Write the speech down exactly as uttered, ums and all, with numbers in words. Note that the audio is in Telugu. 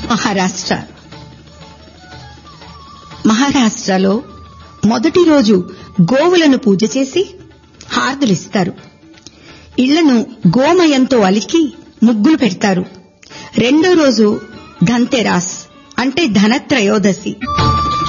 మహారాష్ట్ర మహారాష్ట్రలో మొదటి రోజు గోవులను పూజ చేసి హారతులిస్తారు. ఇళ్లను గోమయంతో అలికి ముగ్గులు పెడతారు. రెండో రోజు ధన్తెరాస్ అంటే ధనత్రయోదశి.